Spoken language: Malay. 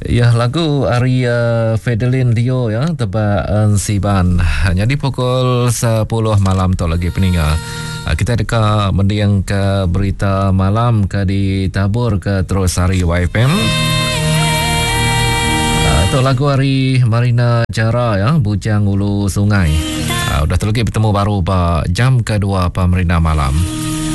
Ya, lagu Arya Fidelin Leo ya, tebak Siban. Jadi pukul 10 malam tu lagi peninggal. Kita dekat mendiang ke berita malam ke ditabur ke terus hari YFM. Tu lagu hari Marina Jara ya, Bujang Ulu Sungai. Udah tu lagi bertemu baru jam kedua Pemerintah Malam.